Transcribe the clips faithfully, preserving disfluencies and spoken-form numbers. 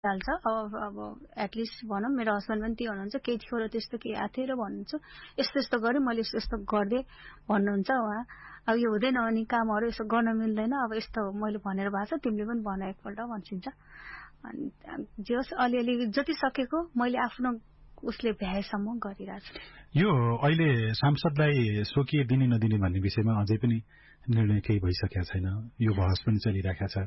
हाल्छ। अब अब एटलिस्ट भनौँ मेरो हस्बेन्ड पनि त्यो हुनुहुन्छ, केही थियो र त्यस्तो केही आएको थियो र भन्नुहुन्छ, यस्तो यस्तो गरेँ मैले, यस्तो यस्तो गरिदिएँ भन्नुहुन्छ उहाँ। अब यो हुँदैन अनि कामहरू यसो गर्न मिल्दैन, अब यस्तो मैले भनेर भएको छ, तिमीले पनि भन एकपल्ट भनिन्छ। अनि जे होस् अलिअलि जति सकेको मैले आफ्नो उसले भ्याएसम्म गरिरहेको छु। यो अहिले सांसदलाई स्वकीय दिने नदिने भन्ने विषयमा अझै पनि निर्णय केही भइसकेको छैन, यो बहस पनि चलिरहेको छ।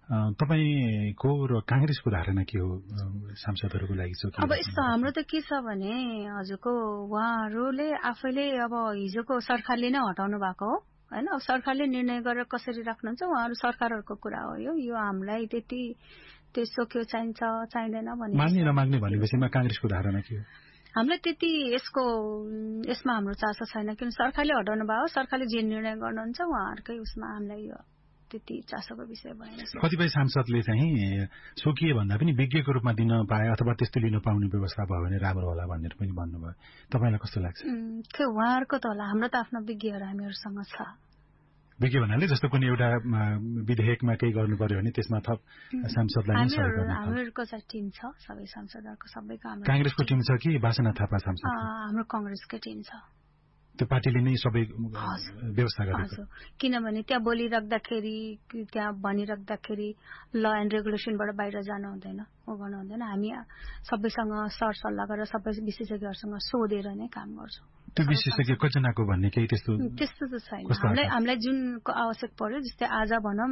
तपाईको र कांग्रेसको धारणा के हो सांसदहरूको लागि? अब यस्तो हाम्रो त के छ भने हजुरको उहाँहरूले आफैले अब हिजोको सरकारले नै हटाउनु भएको हो हैन। अब सरकारले निर्णय गरेर कसरी राख्नुहुन्छ उहाँहरू सरकारहरूको कुरा हो। यो यो हामीलाई त्यति त्यसो के चाहिन्छ चाहिँदैन भन्ने मान्ने नमाग्ने भन्ने विषयमा कांग्रेसको धारणा के हो? हामीलाई त्यति यसको यसमा हाम्रो चासो छैन, किन सरकारले हटाउनु भयो, सरकारले जे निर्णय गर्नुहुन्छ उहाँहरूकै उसमा हामीलाई यो त्यति चासोको विषय भएन। कतिपय सांसदले चाहिँ स्वकीय भन्दा पनि विज्ञको रूपमा दिन पाए अथवा त्यस्तो लिन पाउने व्यवस्था भयो भने राम्रो होला भनेर पनि भन्नुभयो। तपाईलाई कस्तो लाग्छ? के उहाँहरूको त होला, हाम्रो त आफ्नो विज्ञहरू हामीहरूसँग छ। विज्ञ भन्नाले जस्तो कुनै एउटा विधेयकमा केही गर्नु पर्यो भने त्यसमा थप सांसदलाई नै सहयोग गर्न हामीहरूको चाहिँ टिम छ, सबै सांसदहरूको सबैको हाम्रो कांग्रेसको टिम छ कि बासना थापा सांसद? हाम्रो कांग्रेसकै टिम छ। त्यो पार्टीले नै सबै व्यवस्था गरेको? किनभने त्यहाँ बोलिराख्दाखेरि त्यहाँ भनिराख्दाखेरि ल एन्ड रेगुलेसनबाट बाहिर जानु हुँदैन, उ गर्नु हुँदैन। हामी सबैसँग सरसल्लाह गरेर सबै विशेषज्ञहरूसँग सोधेर नै काम गर्छौँ। त्यो विशेषज्ञ कतिजनाको भन्ने केही त्यस्तो त्यस्तो त छैन। हामीलाई हामीलाई जुन आवश्यक पर्यो, जस्तै आज भनौँ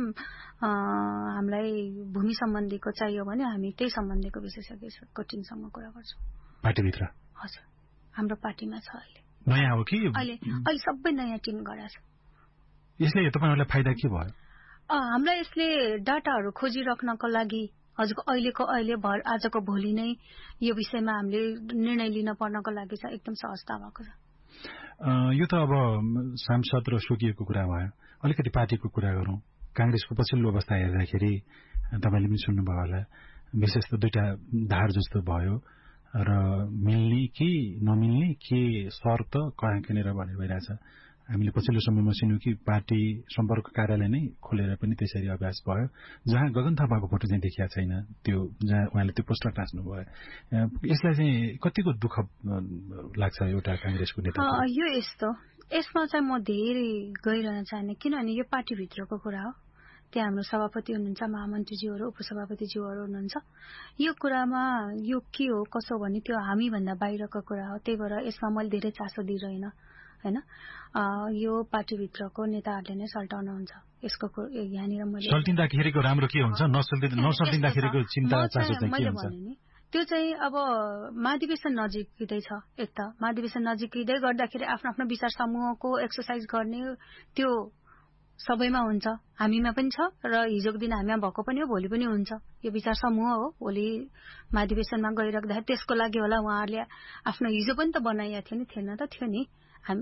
हामीलाई भूमि सम्बन्धीको चाहियो भने हामी त्यही सम्बन्धीको विशेषज्ञको टिमसँग कुरा गर्छौँ पार्टीभित्र। हजुर, हाम्रो पार्टीमा छ। अहिले नयाँ हो कि अहिले अहिले सबै नयाँ टिम गराएको छ। यसले तपाईहरुलाई फाइदा के भयो? हामीलाई यसले डाटाहरू खोजिराख्नको लागि हजुरको अहिलेको अहिले भर आजको भोलि नै यो विषयमा हामीले निर्णय लिन पर्नको लागि चाहिँ एकदम सहजता भएको छ। यो त अब सांसद र स्वकीयको कुरा भयो, अलिकति पार्टीको कुरा गरौँ। कांग्रेसको पछिल्लो अवस्था हेर्दाखेरि तपाईले पनि सुन्नुभयो होला, विशेष त दुईटा धार जस्तो भयो र मिल्ने कि नमिल्ने के शर्त कहाँ किनेर भनेर भइरहेछ। हामीले पछिल्लो समयमा सुन्यौं कि पार्टी सम्पर्क कार्यालय नै खोलेर पनि त्यसरी अभ्यास भयो, जहाँ गगन थापाको फोटो चाहिँ देखिया छैन, त्यो जहाँ उहाँले त्यो पोस्टर टाँच्नु भयो। यसलाई चाहिँ कतिको दुःख लाग्छ एउटा कांग्रेसको नेता? यो यस्तो यसमा चाहिँ म धेरै गइरहन चाहन्ने, किनभने यो पार्टीभित्रको कुरा हो। त्यहाँ हाम्रो सभापति हुनुहुन्छ, महामन्त्रीज्यूहरू, उपसभापतिज्यूहरू हुनुहुन्छ। यो कुरामा यो के हो कसो भने त्यो हामी भन्दा बाहिरको कुरा हो। त्यही भएर यसमा मैले धेरै चासो दिइरहन हैन। यो पार्टीभित्रको नेताहरूले नै सल्टाउनुहुन्छ यसको। यहाँनिर मैले सल्टिँदाखेरिको राम्रो के हुन्छ, नसल्टिँदाखेरिको चिन्ता चासो चाहिँ के हुन्छ? त्यो चाहिँ अब महाधिवेशन नजिकै छ। एक त महाधिवेशन नजिकै गर्दाखेरि आफ्नो आफ्नो विचार समूहको एक्सरसाइज गर्ने त्यो सबैमा हुन्छ, हामीमा पनि छ र हिजोको दिन हामीमा भएको पनि हो, भोलि पनि हुन्छ। यो विचार समूह हो। भोलि महाधिवेशनमा गइराख्दा त्यसको लागि होला उहाँहरूले आफ्नो हिजो पनि त बनाइएको थियो नि, थिएन त? थियो नि। हामी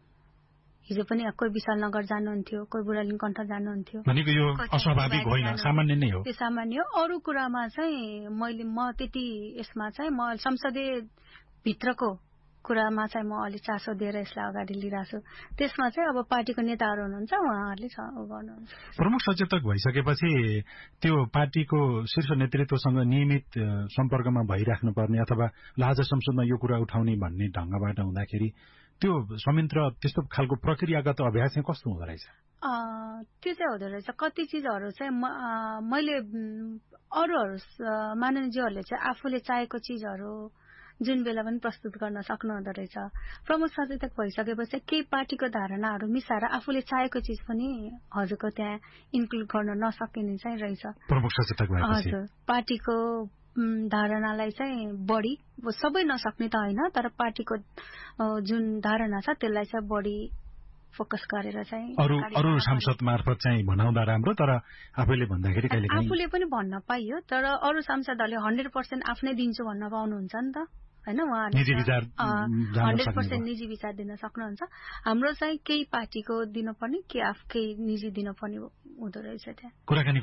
हिजो पनि कोही विशाल नगर जानुहुन्थ्यो, कोही बुढालिङ कण्ठ जानुहुन्थ्यो। भनेको यो अस्वाभाविक होइन, सामान्य नै हो। त्यो सामान्य हो। अरू कुरामा चाहिँ मैले म त्यति यसमा चाहिँ म संसदीय भित्रको कुरामा चाहिँ म अलि चासो दिएर यसलाई अगाडि लिइरहेको छु। त्यसमा चाहिँ अब पार्टीको नेताहरू हुनुहुन्छ, उहाँहरूले गर्नुहुन्छ। प्रमुख सचेतक भइसकेपछि त्यो पार्टीको शीर्ष नेतृत्वसँग नियमित सम्पर्कमा भइराख्नु पर्ने अथवा लाज संसदमा यो कुरा उठाउने भन्ने ढंगबाट हुँदाखेरि त्यो संयन्त्र त्यस्तो खालको प्रक्रियागत अभ्यास चाहिँ कस्तो हुँदो रहेछ? त्यो चाहिँ हुँदो रहेछ। कति चिजहरू चाहिँ मैले अरूहरू माननीयज्यूहरूले चाहिँ आफूले चाहेको चिजहरू जुन बेला पनि प्रस्तुत गर्न सक्नुहुँदो रहेछ। प्रमुख सचेतक भइसकेपछि केही पार्टीको धारणाहरू मिसाएर आफूले चाहेको चिज पनि हजुरको त्यहाँ इन्क्लुड गर्न नसकिने चाहिँ रहेछ। प्रमुख सचेतक भएपछि हजुर, पार्टीको धारणालाई चाहिँ बढी, सबै नसक्ने त होइन, तर पार्टीको जुन धारणा छ त्यसलाई चाहिँ बढी फोकस गरेर चाहिँ अरू अरू सांसद मार्फत चाहिँ भनाउँदा राम्रो, तर आफैले भन्दाखेरि कहिले काहीँ आफूले पनि भन्न पाइयो, तर अरू सांसदहरूले हन्ड्रेड पर्सेन्ट आफ्नै दिन्छु भन्न पाउनुहुन्छ नि त हैन। उहाँहरूले निजी विचार हन्ड्रेड पर्सेन्ट निजी विचार दिन सक्नुहुन्छ। हाम्रो चाहिँ केही पार्टीको दिनुपर्ने, के आफकै निजी दिनुपर्ने हुँदो रहेछ त्यहाँ। कुराकानी